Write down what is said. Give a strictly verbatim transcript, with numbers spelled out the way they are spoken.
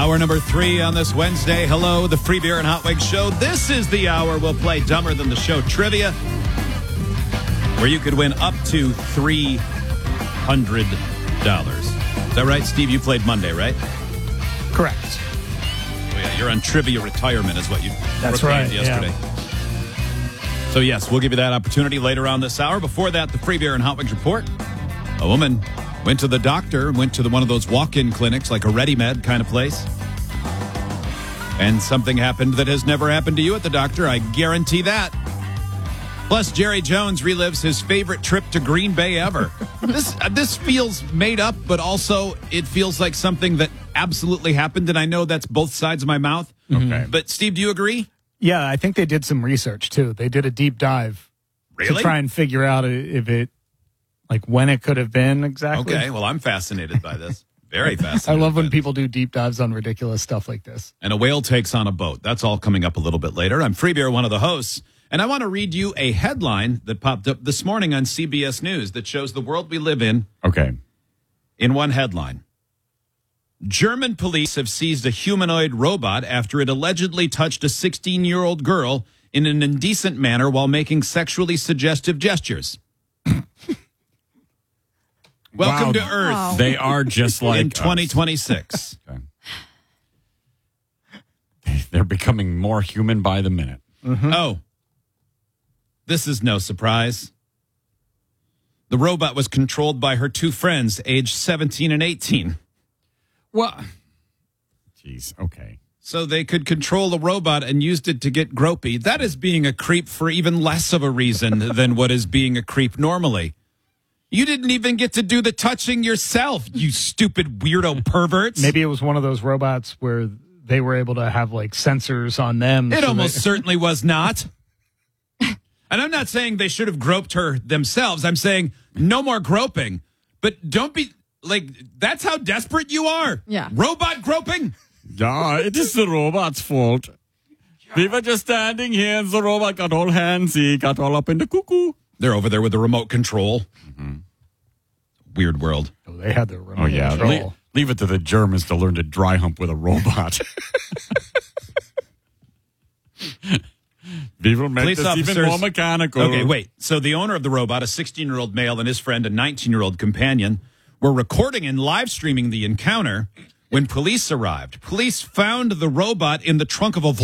Hour number three on this Wednesday. Hello, the Free Beer and Hot Wings Show. This is the hour we'll play Dumber Than the Show trivia, where you could win up to three hundred dollars. Is that right, Steve? You played Monday, right? Correct. Oh, yeah, you're on trivia retirement is what you That's proclaimed right, yesterday. Yeah. So, yes, we'll give you that opportunity later on this hour. Before that, the Free Beer and Hot Wings Report. A woman went to the doctor, went to the, one of those walk-in clinics, like a ReadyMed kind of place. And something happened that has never happened to you at the doctor. I guarantee that. Plus, Jerry Jones relives his favorite trip to Green Bay ever. This uh, this feels made up, but also it feels like something that absolutely happened. And I know that's both sides of my mouth. Okay. But, Steve, do you agree? Yeah, I think they did some research, too. They did a deep dive Really? to try and figure out if it, like, when it could have been exactly. Okay, well, I'm fascinated by this. Very I fascinated. love when by people do deep dives on ridiculous stuff like this. And a whale takes on a boat. That's all coming up a little bit later. I'm Free Beer, one of the hosts, and I want to read you a headline that popped up this morning on C B S News that shows the world we live in. Okay. In one headline. German police have seized a humanoid robot after it allegedly touched a sixteen-year-old girl in an indecent manner while making sexually suggestive gestures. Welcome Wow. to Earth. They are just like in us. twenty twenty-six. Okay. They're becoming more human by the minute. Mm-hmm. Oh, this is no surprise. The robot was controlled by her two friends, aged seventeen and eighteen. Well, jeez, okay. So they could control the robot and used it to get gropey. That is being a creep for even less of a reason than what is being a creep normally. You didn't even get to do the touching yourself, you stupid weirdo perverts. Maybe it was one of those robots where they were able to have, like, sensors on them. It so almost they- certainly was not. And I'm not saying they should have groped her themselves. I'm saying no more groping. But don't be, like, that's how desperate you are. Yeah. Robot groping? Yeah, it is the robot's fault. We were just standing here and the robot got all handsy, got all up in the cuckoo. They're over there with the remote control. Mm-hmm. Weird world. Oh, they had the remote Oh, yeah. control. Le- leave it to the Germans to learn to dry hump with a robot. We will make Police this officers, even more mechanical. Okay, wait. So the owner of the robot, a sixteen-year-old male, and his friend, a nineteen-year-old companion, were recording and live streaming the encounter when police arrived. Police found the robot in the trunk of a